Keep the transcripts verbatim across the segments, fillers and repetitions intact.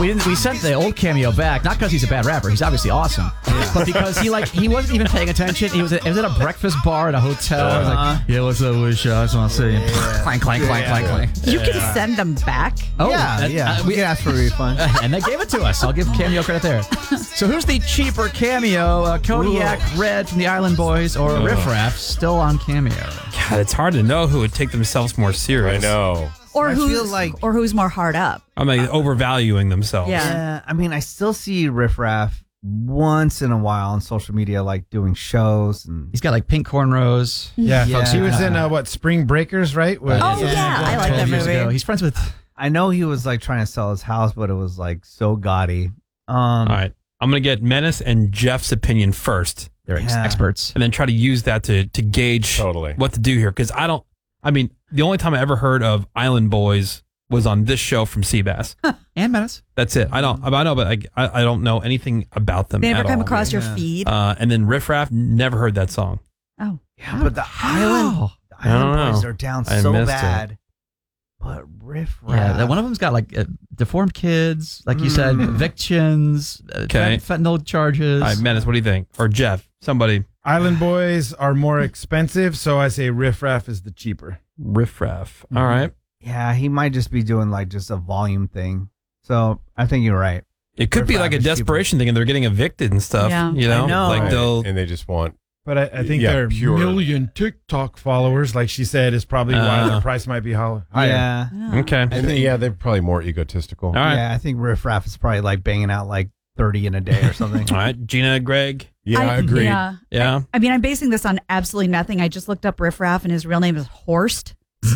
we didn't. We sent the old Cameo back, not because he's a bad rapper. He's obviously awesome, yeah. but because he like he wasn't even paying attention. He was at, it was at a breakfast bar at a hotel. Uh-huh. I was like, yeah, what's up, Wish? I just want to say, yeah. clank, clank, clank, clank, clank. You can send them back. Oh yeah, that, yeah. Uh, we can ask for a refund, and they gave it to us. I'll give Cameo credit there. So who's the cheaper Cameo? Uh, Kodiak Ooh. Red from the Island Boys or oh. Riff Raff still on Cameo? God, it's hard to know who would take themselves more serious. I know. Or I who's feel like, or who's more hard up. I mean, overvaluing themselves. Yeah. yeah. I mean, I still see Riff Raff once in a while on social media, like doing shows. And he's got like pink cornrows. Yeah, yeah. He was in uh, what Spring Breakers, right? With, oh yeah, yeah. I like that movie. Ago. He's friends with. I know he was like trying to sell his house, but it was like so gaudy. Um, All right, I'm gonna get Menace and Jeff's opinion first. They're yeah. experts, and then try to use that to to gauge totally. what to do here. Because I don't. I mean, the only time I ever heard of Island Boys was on this show from Seabass. And Menace. That's it. I don't. I know, but I, I, I don't know anything about them. They never at come all. across yeah. your feed. Uh, and then Riff Raff, never heard that song. Oh, yeah, but the Island, the Island Boys are down I so missed bad. It. But Riff Raff, yeah, that one of them's got like uh, deformed kids, like you mm. said, evictions, uh, okay. fentanyl charges. All right, Menace, what do you think? Or Jeff, somebody. Island Boys are more expensive, so I say Riff Raff is the cheaper. Riff Raff. All right. Yeah, he might just be doing like just a volume thing. So I think you're right. It could Riff be Raff like a is desperation cheaper. thing, and they're getting evicted and stuff. Yeah. You know, I know. like Right. they'll and they just want. But I, I think Yeah, their pure. million TikTok followers, like she said, is probably Uh, why their price might be higher. Yeah. yeah. okay. And they, yeah, they're probably more egotistical. All right. Yeah, I think Riff Raff is probably like banging out like thirty in a day or something. All right, Gina, Greg. Yeah, I, agree. Yeah. Yeah. I, I mean, I'm basing this on absolutely nothing. I just looked up Riff Raff, and his real name is Horst.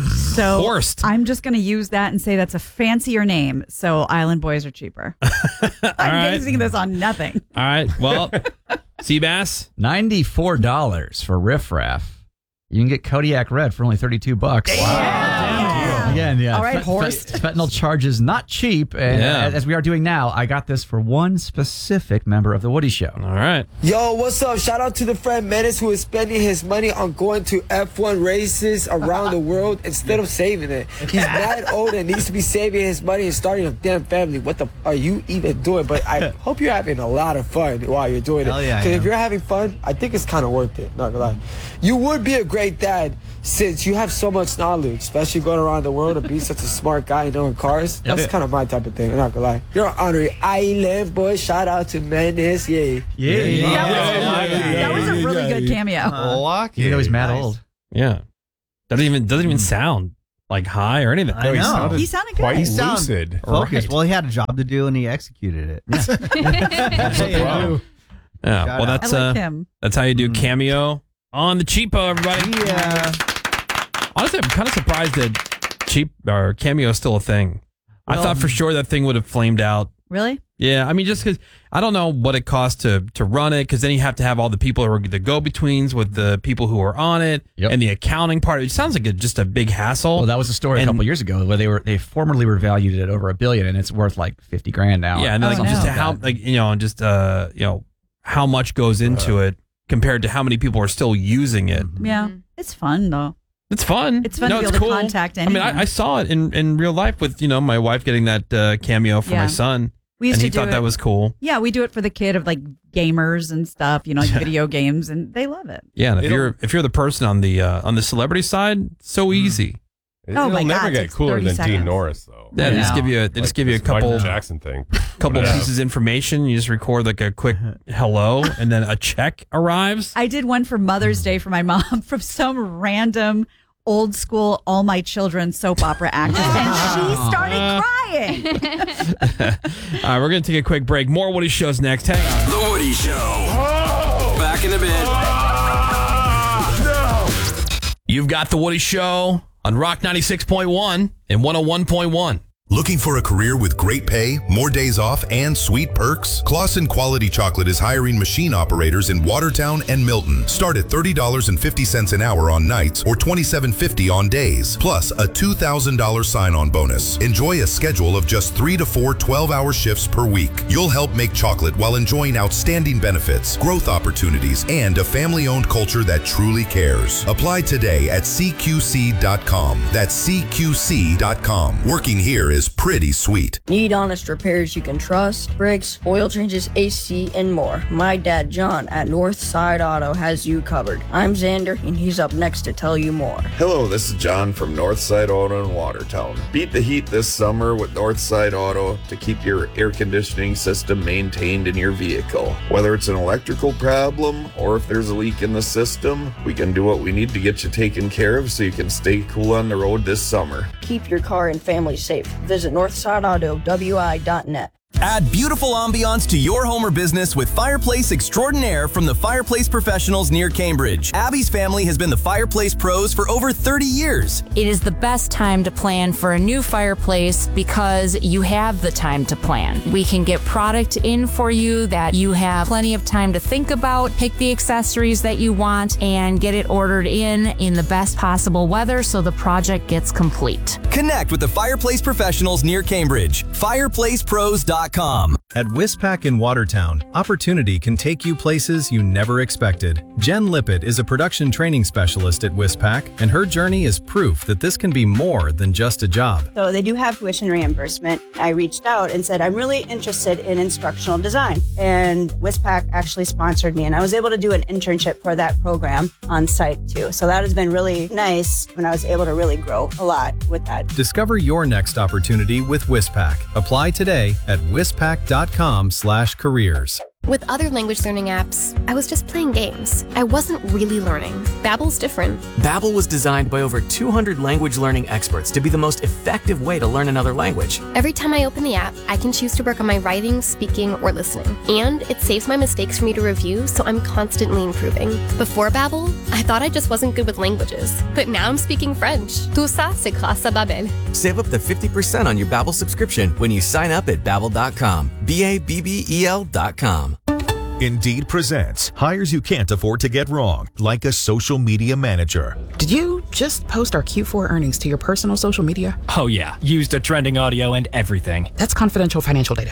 So Horst. I'm just going to use that and say that's a fancier name. So Island Boys are cheaper. I'm right. basing this on nothing. All right. Well, Seabass. ninety-four dollars for Riff Raff. You can get Kodiak Red for only thirty-two bucks. Wow. Damn. Again, yeah. All right, Fet- Horst. Fet- fentanyl charges not cheap. And Yeah. as, as we are doing now, I got this for one specific member of the Woody Show. All right. Yo, what's up? Shout out to the friend Menace who is spending his money on going to F one races around the world instead of saving it. He's mad old and needs to be saving his money and starting a damn family. What the f- are you even doing? But I hope you're having a lot of fun while you're doing Hell it. yeah, I Because if am. you're having fun, I think it's kind of worth it. Not gonna lie. You would be a great dad since you have so much knowledge, especially going around the world and being such a smart guy and knowing cars. That's Yep. kind of my type of thing. I'm not gonna lie. You're an honorary Island Boy. Shout out to Menace. Yay. Yeah. That was, yeah. that was a really good cameo. Lucky. You know he's mad Nice. old. Yeah. Doesn't even doesn't even sound like high or anything. I he know. sounded He sounded good. quite He sound- lucid. Focus. Right. Well, he had a job to do and he executed it. Wow. Yeah. Shout Well, out. that's I uh, like him. that's how you do Mm. cameo on the cheapo, everybody. Yeah. Honestly, I'm kind of surprised that cheap or cameo is still a thing. I Well- thought for sure that thing would have flamed out. Really? Yeah, I mean, just because I don't know what it costs to to run it, because then you have to have all the people who are the go betweens with the people who are on it, Yep. and the accounting part. It sounds like a, just a big hassle. Well, that was a story And- a couple years ago where they were they formerly were valued at over a billion, and it's worth like fifty grand now. yeah, and then Oh, like I just know. how like you know just uh you know how much goes into it compared to how many people are still using it. Yeah. It's fun, though. It's fun. It's fun no, to be it's able to cool. contact I mean, anyone. I, I saw it in, in real life with you know my wife getting that uh, cameo for Yeah. my son, We used and he to do thought it. that was cool. Yeah, we do it for the kid of like gamers and stuff, you know, like video games, and they love it. Yeah, and if It'll- you're if you're the person on the uh, on the celebrity side, so easy. It'll my never God, get it's cooler thirty than seconds. Dean Norris, though. Yeah, they just Yeah. give you a, they Like just give you a this Michael couple Jackson thing. couple Yeah. pieces of information. You just record like a quick hello, and then a check arrives. I did one for Mother's Day for my mom from some random old school All My Children soap opera actress, and she started crying. All right, we're gonna take a quick break. More Woody Shows next. Hang on. The Woody Show. Back in a bit. You've got the Woody Show on Rock ninety-six point one and one oh one point one. Looking for a career with great pay, more days off, and sweet perks? Clausen Quality Chocolate is hiring machine operators in Watertown and Milton. Start at thirty dollars and fifty cents an hour on nights or twenty-seven fifty on days, plus a two thousand dollars sign-on bonus. Enjoy a schedule of just three to four twelve-hour shifts per week. You'll help make chocolate while enjoying outstanding benefits, growth opportunities, and a family-owned culture that truly cares. Apply today at C Q C dot com. That's C Q C dot com. Working here is pretty sweet. Need honest repairs you can trust, brakes, oil changes, A C, and more. My dad, John, at Northside Auto has you covered. I'm Xander, and he's up next to tell you more. Hello, this is John from Northside Auto in Watertown. Beat the heat this summer with Northside Auto to keep your air conditioning system maintained in your vehicle. Whether it's an electrical problem or if there's a leak in the system, we can do what we need to get you taken care of so you can stay cool on the road this summer. Keep your car and family safe. Visit northside auto w i dot net. Add beautiful ambiance to your home or business with Fireplace Extraordinaire from the Fireplace Professionals near Cambridge. Abby's family has been the Fireplace Pros for over thirty years. It is the best time to plan for a new fireplace because you have the time to plan. We can get product in for you that you have plenty of time to think about, pick the accessories that you want, and get it ordered in in the best possible weather so the project gets complete. Connect with the Fireplace Professionals near Cambridge. fireplace pros dot com. At Wispac in Watertown, opportunity can take you places you never expected. Jen Lippett is a production training specialist at Wispac, and her journey is proof that this can be more than just a job. So they do have tuition reimbursement. I reached out and said, I'm really interested in instructional design. And Wispac actually sponsored me, and I was able to do an internship for that program on site too. So that has been really nice when I was able to really grow a lot with that. Discover your next opportunity with Wispac. Apply today at wispac dot com slash careers. With other language learning apps, I was just playing games. I wasn't really learning. Babbel's different. Babbel was designed by over two hundred language learning experts to be the most effective way to learn another language. Every time I open the app, I can choose to work on my writing, speaking, or listening. And it saves my mistakes for me to review, so I'm constantly improving. Before Babbel, I thought I just wasn't good with languages. But now I'm speaking French. Tout ça, c'est grâce à Babbel. Save up to fifty percent on your Babbel subscription when you sign up at babbel dot com. B A B B E L dot com. Indeed presents hires you can't afford to get wrong, like a social media manager. Did you just post our Q four earnings to your personal social media? Oh yeah, used a trending audio and everything. That's confidential financial data.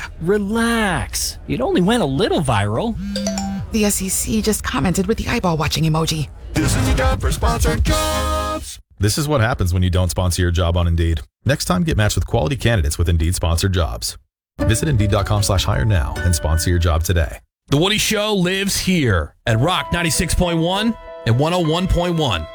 Relax. It only went a little viral. The S E C just commented with the eyeball watching emoji. This is your job for sponsored jobs. This is what happens when you don't sponsor your job on Indeed. Next time, get matched with quality candidates with Indeed sponsored jobs. Visit Indeed dot com slash hire now and sponsor your job today. The Woody Show lives here at Rock ninety-six point one and one oh one point one.